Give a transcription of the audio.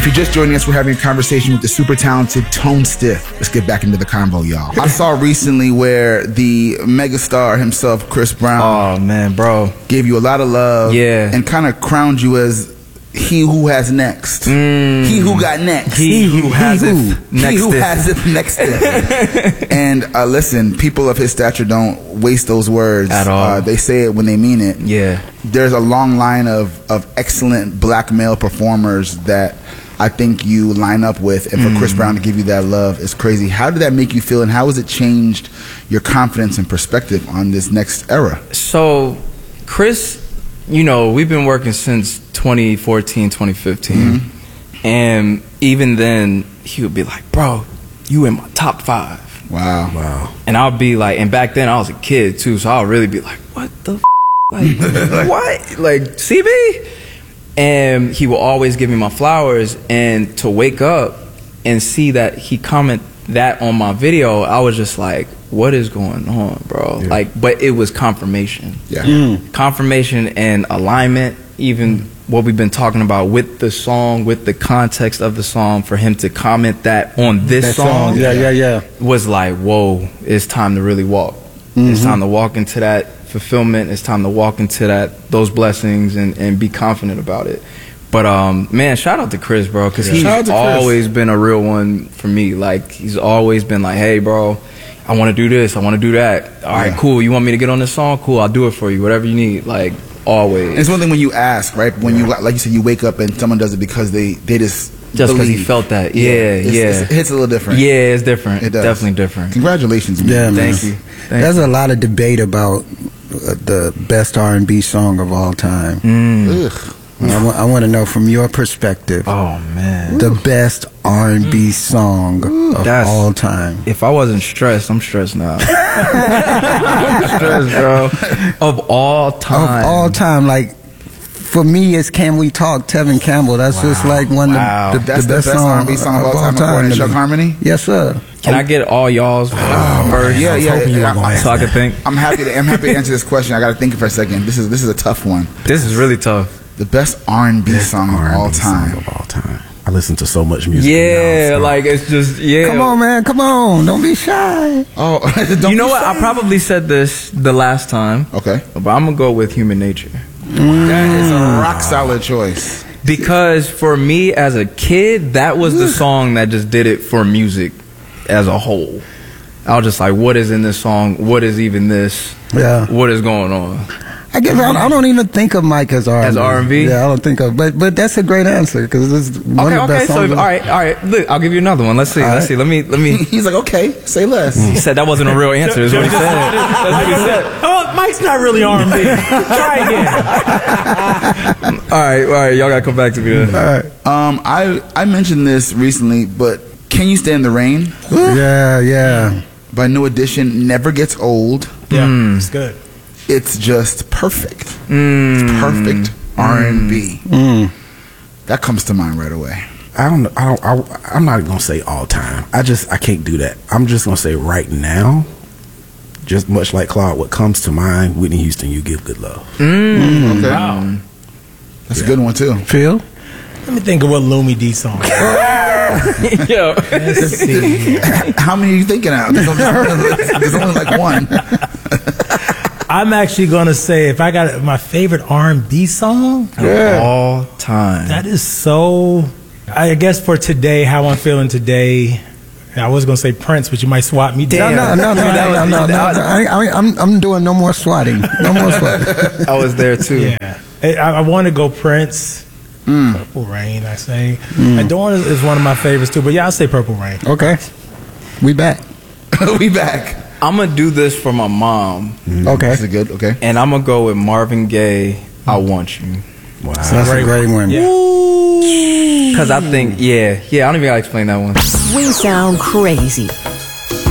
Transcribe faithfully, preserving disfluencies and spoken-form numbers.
If you're just joining us, we're having a conversation with the super talented Tone Stith. Let's get back into the convo, y'all. I saw recently where the megastar himself, Chris Brown, oh man, bro, gave you a lot of love, yeah, and kind of crowned you as he who has next. Mm. He who got next. He who has he it who, next. He who it. has it next. It. And uh, listen, people of his stature don't waste those words at all. Uh, they say it when they mean it. Yeah. There's a long line of of excellent black male performers that I think you line up with, and for mm. Chris Brown to give you that love is crazy. How did that make you feel, and how has it changed your confidence and perspective on this next era? So, Chris, you know, we've been working since twenty fourteen, twenty fifteen, mm-hmm. and even then, he would be like, "Bro, you in my top five." Wow, wow. And I'll be like, and back then I was a kid too, so I'll really be like, "What the, f-? like, what, like C B?" And he will always give me my flowers, and to wake up and see that he comment that on my video, I was just like, what is going on, bro? Yeah. Like, but it was confirmation. Yeah. Mm. Confirmation and alignment, even mm. what we've been talking about with the song, with the context of the song, for him to comment that on this that song, song, yeah, yeah, yeah, was like, whoa, it's time to really walk. Mm-hmm. It's time to walk into that fulfillment. It's time to walk into that those blessings and, and be confident about it. But um, man, shout out to Chris, bro, because yeah. he's always been a real one for me. Like, he's always been like, hey, bro, I want to do this, I want to do that. All right, yeah. cool. You want me to get on this song? Cool, I'll do it for you. Whatever you need. Like, always. It's one thing when you ask, right? When you, like you said, you wake up and someone does it because they they just. Just because he felt that, yeah, yeah. It's, yeah. It's, it hits a little different. Yeah, it's different. It does. Definitely different. Congratulations, man. Yeah, man. Thank you. Thank There's you. a lot of debate about uh, the best R and B song of all time. Mm. Ugh. I, I want to know from your perspective. Oh man, the best R and B song Ooh. of That's, all time. If I wasn't stressed, I'm stressed now. I'm stressed, bro. Of all time. Of all time, like. For me, it's "Can We Talk," Tevin Campbell. That's wow. just like one wow. of the, the, That's the best, the best song R and B song of all time, according to Chuck Harmony? Yes, sir. Can oh. I get all y'all's oh, first? Yeah, yeah. yeah, yeah. So I can think. I'm happy to. I'm happy to answer this question. I got to think for a second. This is this is a tough one. This is really tough. The best R and B song of all time. Of all time. I listen to so much music. Yeah, now, so. like it's just yeah. Come on, man. Come on. Don't be shy. Oh, don't you know be what? shy. I probably said this the last time. Okay, but I'm gonna go with Human Nature. Mm. That is a rock solid choice. Because for me as a kid, that was the song that just did it for music as a whole. I was just like, what is in this song? What is even this? Yeah. What is going on? I guess I, I don't even think of Mike as R and B. As R and B? Yeah, I don't think of, but but that's a great answer because it's one okay, of the okay, best so songs. if, all right, all right. Look, I'll give you another one. Let's see, all let's right. see. Let me, let me. He's like, okay, say less. He said that wasn't a real answer. Is what he said. That's what he said. Oh, Mike's not really R and B. Try again. all right, all right. Y'all gotta come back to me then. All right. Um, I I mentioned this recently, but Can You Stand the Rain? Yeah, yeah. By New Edition, never gets old. Yeah, mm. it's good. It's just perfect. Mm. It's perfect R and B. Mm. That comes to mind right away. I don't. I don't. I, I'm not gonna say all time. I just. I can't do that. I'm just gonna say right now. Just much like Claude, what comes to mind? Whitney Houston, "You Give Good Love." Mm. Okay. Wow. That's yeah. a good one too. Phil? Let me think of what Lumi D song. Yo. Let's see. How many are you thinking of? There's only, there's only like one. I'm actually gonna say if I got my favorite R and B song yeah. of all time. That is so. I guess for today, how I'm feeling today. I was gonna say Prince, but you might swat me down. No, no, no, no, no, no, no, no. I, I, I'm, I'm doing no more swatting. No more swatting. I was there too. Yeah, I, I want to go Prince. Mm. Purple Rain, I say. Mm. Adorn is, is one of my favorites too, but yeah, I'll say Purple Rain. Okay, we back. we back. I'm gonna do this for my mom. Mm. Okay, that's a good. Okay, and I'm gonna go with Marvin Gaye. I Want You. Wow, so that's a great one. Because I think, yeah, yeah. I don't even gotta explain that one. We sound crazy.